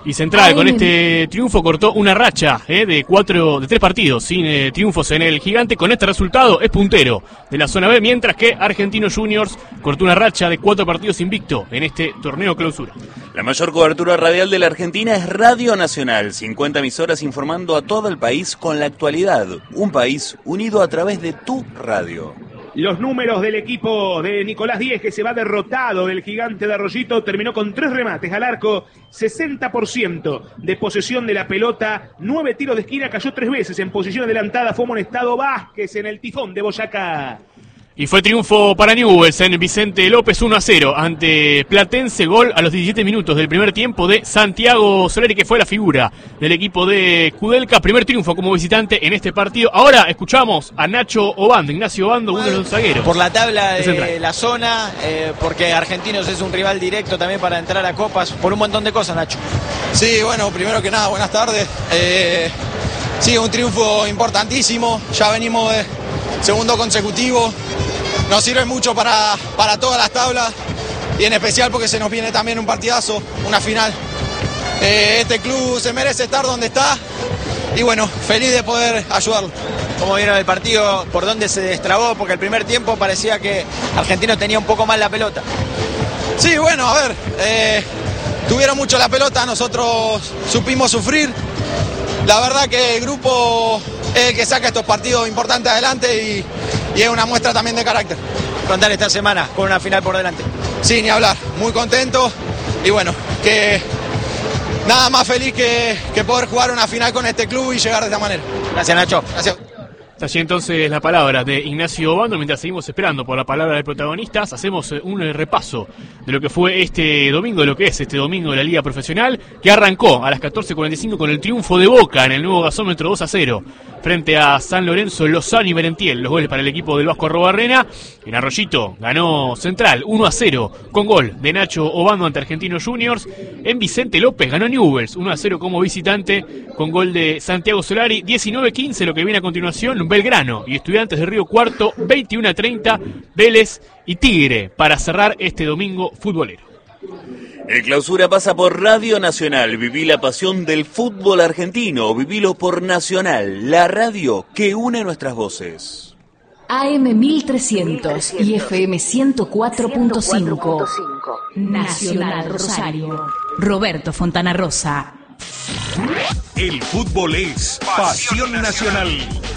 Y Central con este triunfo cortó una racha de 3 partidos sin triunfos en el Gigante. Con este resultado es puntero de la zona B, mientras que Argentinos Juniors cortó una racha de 4 partidos invicto en este torneo clausura. La mayor cobertura radial de la Argentina es Radio Nacional, 50 emisoras informando a todo el país con la actualidad. Un país unido a través de tu radio. Los números del equipo de Nicolás Díez, que se va derrotado del Gigante de Arroyito, terminó con 3 remates al arco, 60% de posesión de la pelota, 9 tiros de esquina, cayó 3 veces en posición adelantada, fue amonestado Vázquez en el Tifón de Boyacá. Y fue triunfo para Newell's en Vicente López 1-0 ante Platense, gol a los 17 minutos del primer tiempo de Santiago Solari, que fue la figura del equipo de Kudelka. Primer triunfo como visitante en este partido. Ahora escuchamos a Nacho Obando, Ignacio Obando, uno de los zagueros. Por la tabla de la zona, porque Argentinos es un rival directo también para entrar a Copas, por un montón de cosas, Nacho. Sí, bueno, primero que nada, buenas tardes. Sí, un triunfo importantísimo, ya venimos de segundo consecutivo. Nos sirve mucho para todas las tablas y en especial porque se nos viene también un partidazo, una final. Este club se merece estar donde está y bueno, feliz de poder ayudarlo. ¿Cómo vieron el partido? ¿Por dónde se destrabó? Porque el primer tiempo parecía que Argentino tenía un poco más la pelota. Sí, bueno, a ver, tuvieron mucho la pelota, nosotros supimos sufrir. La verdad que el grupo es el que saca estos partidos importantes adelante y es una muestra también de carácter. Contar esta semana con una final por delante. Sí, ni hablar, muy contento y bueno, que nada más feliz que poder jugar una final con este club y llegar de esta manera. Gracias, Nacho. Gracias. Allí entonces la palabra de Ignacio Obando. Mientras seguimos esperando por la palabra de protagonistas, hacemos un repaso de lo que fue este domingo, de lo que es este domingo de la Liga Profesional, que arrancó a las 14:45 con el triunfo de Boca en el nuevo gasómetro 2-0 frente a San Lorenzo, Lozano y Merentiel. Los goles para el equipo del Vasco Arrobarrena. En Arroyito ganó Central 1-0 con gol de Nacho Obando ante Argentinos Juniors. En Vicente López ganó Newell's 1-0 como visitante con gol de Santiago Solari. 19-15 lo que viene a continuación, Belgrano y Estudiantes de Río Cuarto, 21-30 Vélez y Tigre para cerrar este domingo futbolero. El clausura pasa por Radio Nacional. Viví la pasión del fútbol argentino. Vivilo por Nacional, la radio que une nuestras voces. AM 1300 y FM 104.5. Nacional Rosario. Roberto Fontana Rosa. El fútbol es pasión nacional.